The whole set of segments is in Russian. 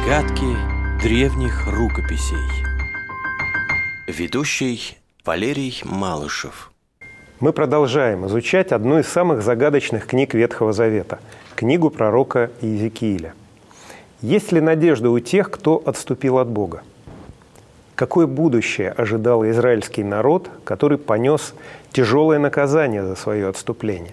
Загадки древних рукописей. Ведущий Валерий Малышев. Мы продолжаем изучать одну из самых загадочных книг Ветхого Завета – книгу пророка Иезекииля. Есть ли надежда у тех, кто отступил от Бога? Какое будущее ожидал израильский народ, который понес тяжелое наказание за свое отступление?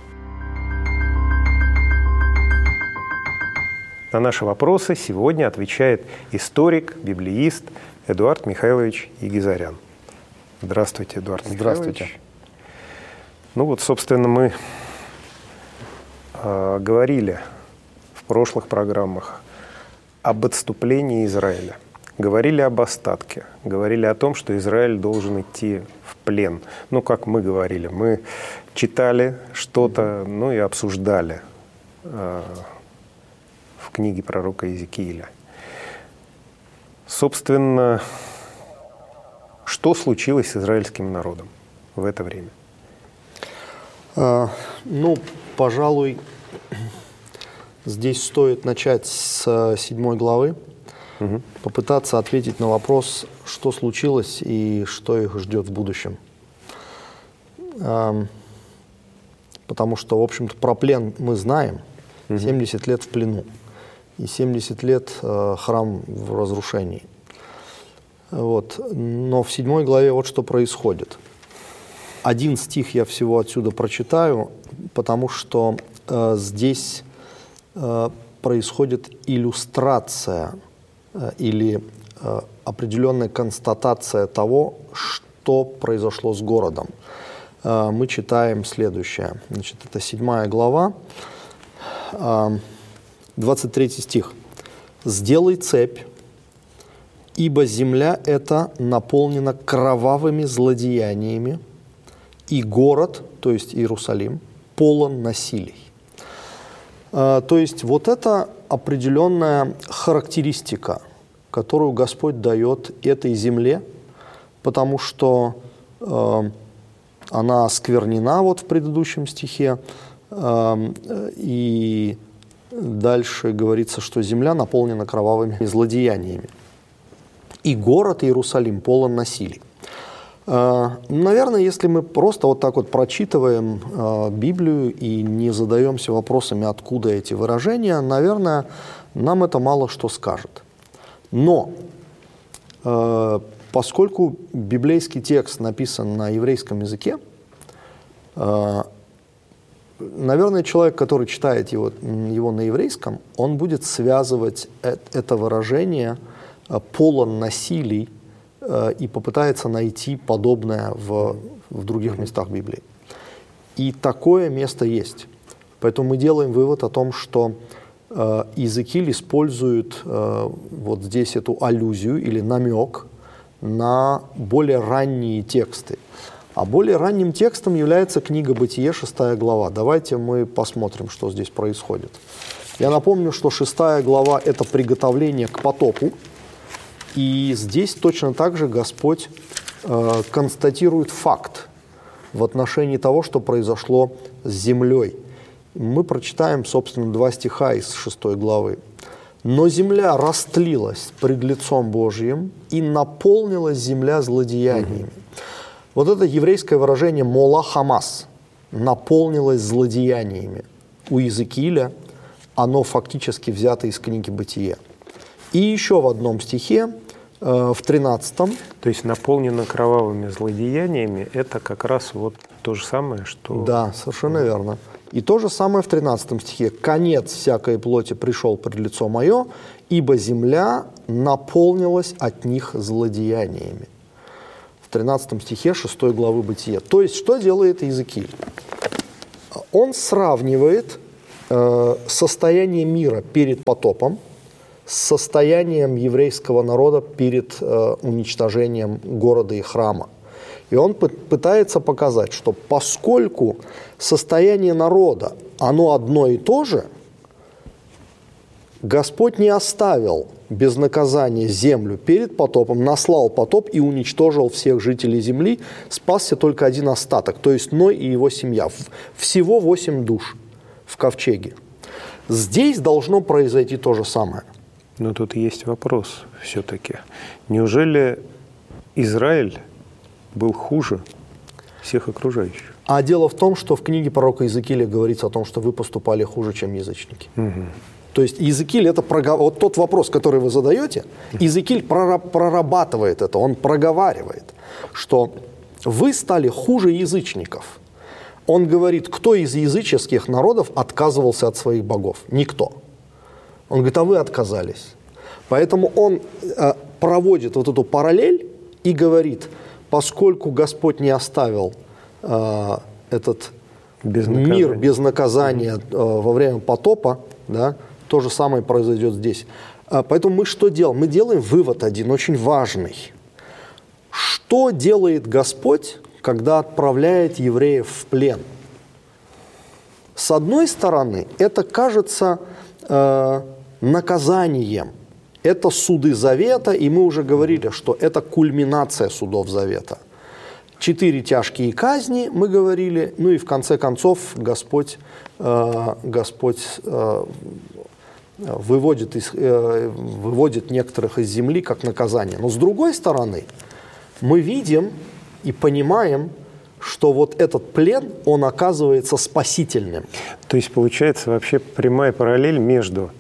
На наши вопросы сегодня отвечает историк, библеист Эдуард Михайлович Егизарян. Здравствуйте, Эдуард Михайлович. Здравствуйте. Ну вот, собственно, мы говорили в прошлых программах об отступлении Израиля. Говорили об остатке. Говорили о том, что Израиль должен идти в плен. Ну, как мы говорили, мы читали что-то, ну и обсуждали в книге пророка Иезекииля. Собственно, что случилось с израильским народом в это время? Пожалуй, здесь стоит начать с 7 главы, попытаться ответить на вопрос, что случилось и что их ждет в будущем. Потому что, в общем-то, про плен мы знаем. 70 лет в плену и 70 лет храм в разрушении. Вот. Но в 7 главе вот что происходит. Один стих я всего отсюда прочитаю, потому что здесь происходит иллюстрация или определенная констатация того, что произошло с городом. Мы читаем следующее. Значит, это 7 глава, 23 стих. «Сделай цепь, ибо земля эта наполнена кровавыми злодеяниями, и город, то есть Иерусалим, полон насилий». То есть вот это определенная характеристика, которую Господь дает этой земле, потому что она осквернена вот в предыдущем стихе, и дальше говорится, что земля наполнена кровавыми злодеяниями. И город Иерусалим полон насилий. Наверное, если мы просто вот так вот прочитываем Библию и не задаемся вопросами, откуда эти выражения, наверное, нам это мало что скажет. Но поскольку библейский текст написан на еврейском языке, наверное, человек, который читает его на еврейском, он будет связывать это выражение «полон насилий» и попытается найти подобное в других местах Библии. И такое место есть. Поэтому мы делаем вывод о том, что Иезекииль использует вот здесь эту аллюзию или намек на более ранние тексты. А более ранним текстом является книга Бытие, 6 глава. Давайте мы посмотрим, что здесь происходит. Я напомню, что 6 глава – это приготовление к потопу. И здесь точно так же Господь констатирует факт в отношении того, что произошло с землей. Мы прочитаем, собственно, 2 стиха из 6 главы. «Но земля растлилась пред лицом Божьим, и наполнилась земля злодеяниями». Вот это еврейское выражение «мола хамас» наполнилось злодеяниями. У Иезекииля оно фактически взято из книги «Бытие». И еще в одном стихе, в 13-м. То есть наполнено кровавыми злодеяниями – это как раз вот то же самое, что… Да, совершенно верно. И то же самое в 13 стихе. «Конец всякой плоти пришел пред лицо мое, ибо земля наполнилась от них злодеяниями». В 13 стихе 6 главы Бытия. То есть, что делает Иезекииль? Он сравнивает состояние мира перед потопом с состоянием еврейского народа перед уничтожением города и храма. И он пытается показать, что поскольку состояние народа, оно одно и то же, Господь не оставил без наказания землю перед потопом, наслал потоп и уничтожил всех жителей земли, спасся только один остаток, то есть Ной и его семья. Всего 8 душ в ковчеге. Здесь должно произойти то же самое. Но тут есть вопрос все-таки. Неужели Израиль был хуже всех окружающих? А дело в том, что в книге пророка Иезекииля говорится о том, что вы поступали хуже, чем язычники. То есть Иезекииль — это вот тот вопрос, который вы задаете, Иезекииль прорабатывает это, он проговаривает, что вы стали хуже язычников. Он говорит, кто из языческих народов отказывался от своих богов? Никто. Он говорит, а вы отказались. Поэтому он проводит вот эту параллель и говорит, поскольку Господь не оставил этот мир без наказания во время потопа, да, то же самое произойдет здесь. Поэтому мы что делаем? Мы делаем вывод один, очень важный. Что делает Господь, когда отправляет евреев в плен? С одной стороны, это кажется наказанием. Это суды завета, и мы уже говорили, что это кульминация судов завета. 4 тяжкие казни, мы говорили, ну и в конце концов Господь выводит некоторых из земли как наказание. Но с другой стороны, мы видим и понимаем, что вот этот плен, он оказывается спасительным. То есть получается вообще прямая параллель между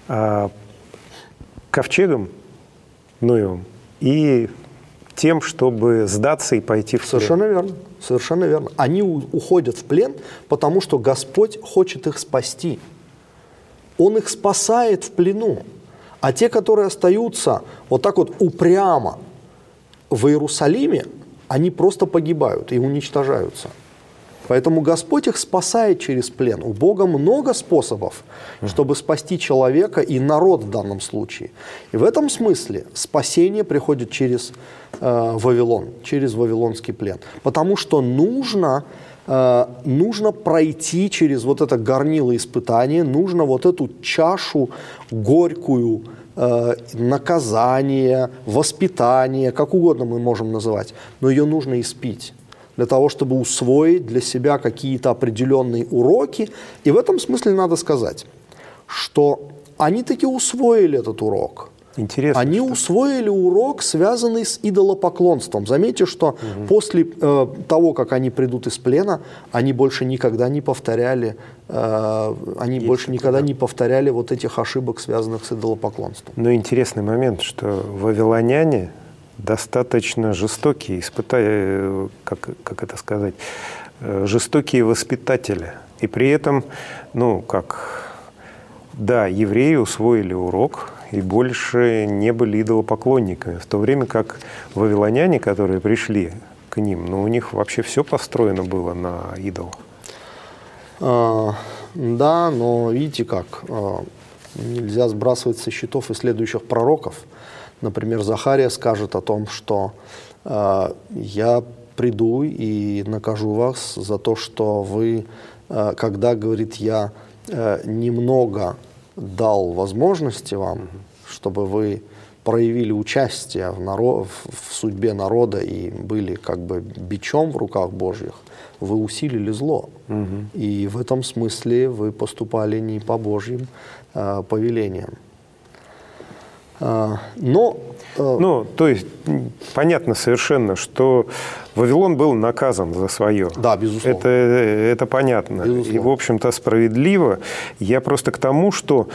ковчегом Ноевым и тем, чтобы сдаться и пойти в плен. Совершенно верно, совершенно верно. Они уходят в плен, потому что Господь хочет их спасти. Он их спасает в плену. А те, которые остаются вот так вот упрямо в Иерусалиме, они просто погибают и уничтожаются. Поэтому Господь их спасает через плен. У Бога много способов, чтобы спасти человека и народ в данном случае. И в этом смысле спасение приходит через Вавилон, через вавилонский плен. Потому что нужно пройти через вот это горнило испытания, нужно вот эту чашу горькую, наказание, воспитание, как угодно мы можем называть, но ее нужно испить для того, чтобы усвоить для себя какие-то определенные уроки. И в этом смысле надо сказать, что они таки усвоили этот урок. Интересно, они усвоили урок, связанный с идолопоклонством. Заметьте, что после того, как они придут из плена, они больше никогда не повторяли, не повторяли вот этих ошибок, связанных с идолопоклонством. Но интересный момент, что вавилоняне достаточно жестокие, как это сказать, жестокие воспитатели. И при этом, евреи усвоили урок и больше не были идолопоклонниками. В то время как вавилоняне, которые пришли к ним, у них вообще все построено было на идолах. Да, но видите как, нельзя сбрасывать со счетов и следующих пророков. Например, Захария скажет о том, что я приду и накажу вас за то, что вы, когда, говорит, я немного дал возможности вам, чтобы вы проявили участие в судьбе народа и были как бы бичом в руках Божьих, вы усилили зло. И в этом смысле вы поступали не по Божьим повелениям. То есть понятно совершенно, что Вавилон был наказан за свое. Да, безусловно. Это понятно. Безусловно. И, в общем-то, справедливо. Я просто к тому, что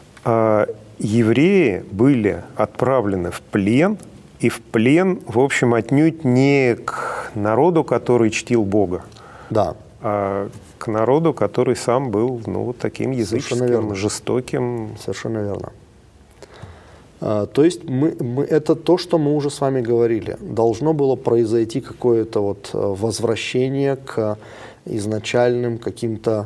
евреи были отправлены в плен, и в плен, в общем, отнюдь не к народу, который чтил Бога, да, а к народу, который сам был таким языческим, жестоким. Совершенно верно. То есть это то, что мы уже с вами говорили. Должно было произойти какое-то возвращение к изначальным каким-то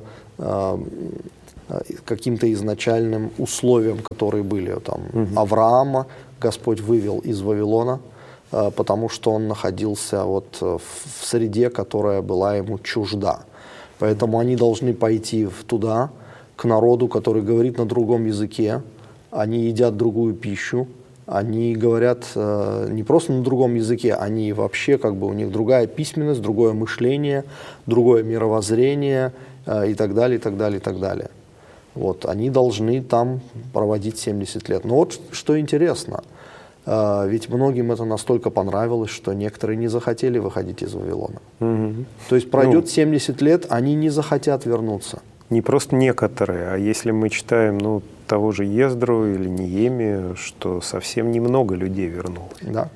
изначальным условиям, которые были. Авраама Господь вывел из Вавилона, потому что он находился в среде, которая была ему чужда. Поэтому они должны пойти туда, к народу, который говорит на другом языке. Они едят другую пищу, они говорят не просто на другом языке, они вообще у них другая письменность, другое мышление, другое мировоззрение и так далее, и так далее, и так далее. Вот, они должны там проводить 70 лет. Но вот что интересно, ведь многим это настолько понравилось, что некоторые не захотели выходить из Вавилона. То есть пройдет 70 лет, они не захотят вернуться. Не просто некоторые, а если мы читаем того же Ездру или Неемию, что совсем немного людей вернулось. Да.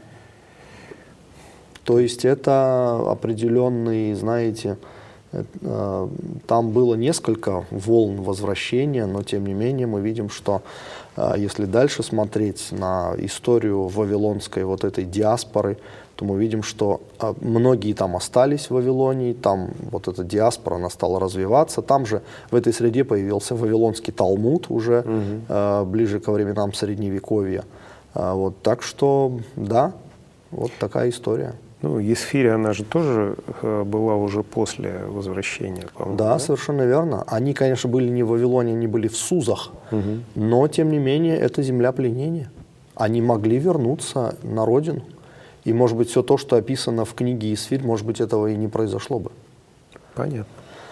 То есть это определенный, знаете, там было несколько волн возвращения, но тем не менее мы видим, что если дальше смотреть на историю вавилонской вот этой диаспоры, то мы видим, что многие там остались в Вавилонии, там вот эта диаспора, она стала развиваться. Там же в этой среде появился вавилонский Талмуд уже ближе ко временам Средневековья. Вот, так что, да, вот такая история. Есфирь, она же тоже была уже после возвращения, по-моему. Да, совершенно верно. Они, конечно, были не в Вавилоне, они были в Сузах, но, тем не менее, это земля пленения. Они могли вернуться на родину. И, может быть, все то, что описано в книге Есфирь, может быть, этого и не произошло бы. Понятно.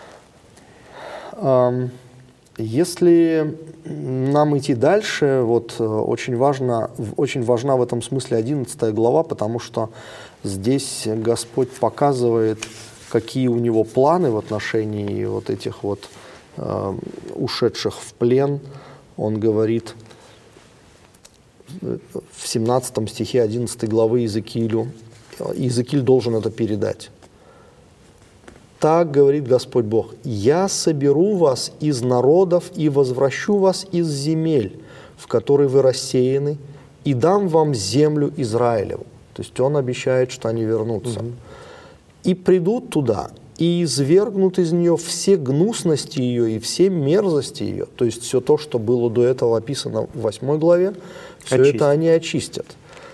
Если нам идти дальше, вот очень важна в этом смысле 11 глава, потому что здесь Господь показывает, какие у него планы в отношении вот этих вот ушедших в плен. Он говорит в 17 стихе 11 главы Иезекиилю, Иезекииль должен это передать. Так говорит Господь Бог: «Я соберу вас из народов и возвращу вас из земель, в которой вы рассеяны, и дам вам землю Израилеву». То есть Он обещает, что они вернутся. «И придут туда, и извергнут из нее все гнусности ее и все мерзости ее». То есть все то, что было до этого описано в 8 главе, все это они очистят.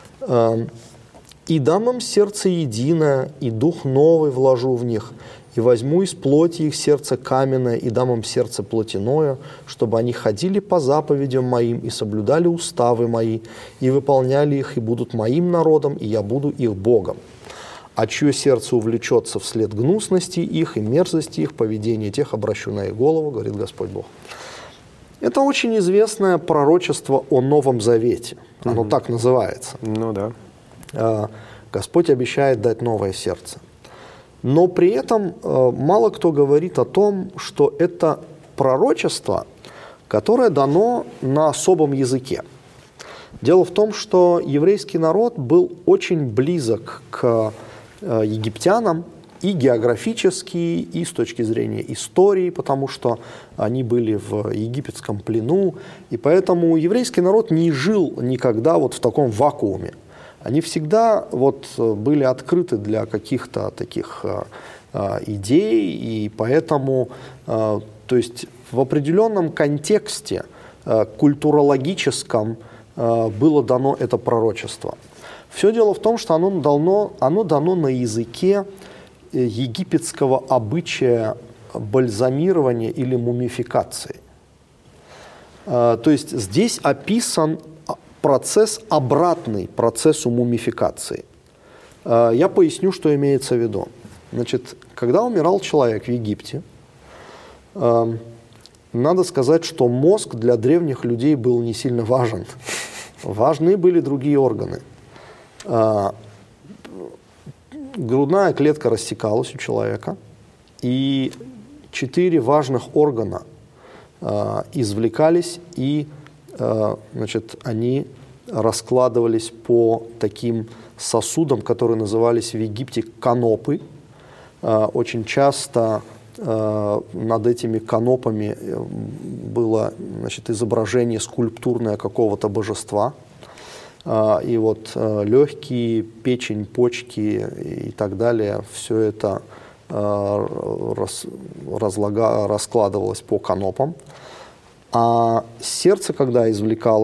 «И дам им сердце единое, и дух новый вложу в них, и возьму из плоти их сердце каменное, и дам им сердце плотяное, чтобы они ходили по заповедям моим, и соблюдали уставы мои, и выполняли их, и будут моим народом, и я буду их Богом. А чье сердце увлечется вслед гнусности их и мерзости их, поведения тех обращу на их голову, говорит Господь Бог». Это очень известное пророчество о Новом Завете. Оно так называется. Господь обещает дать новое сердце. Но при этом мало кто говорит о том, что это пророчество, которое дано на особом языке. Дело в том, что еврейский народ был очень близок к египтянам и географически, и с точки зрения истории, потому что они были в египетском плену, и поэтому еврейский народ не жил никогда вот в таком вакууме. Они всегда вот были открыты для каких-то таких идей, и поэтому, то есть в определенном контексте культурологическом было дано это пророчество. Все дело в том, что оно дано на языке египетского обычая бальзамирования или мумификации. То есть здесь описан процесс обратный процессу мумификации. Я поясню, что имеется в виду. Значит, когда умирал человек в Египте, надо сказать, что мозг для древних людей был не сильно важен. Важны были другие органы. Грудная клетка рассекалась у человека, и 4 важных органа извлекались, и значит, они раскладывались по таким сосудам, которые назывались в Египте канопы. Очень часто над этими канопами было, значит, изображение скульптурное какого-то божества. И вот легкие, печень, почки и так далее, все это раскладывалось по канопам. А сердце, когда извлекалось,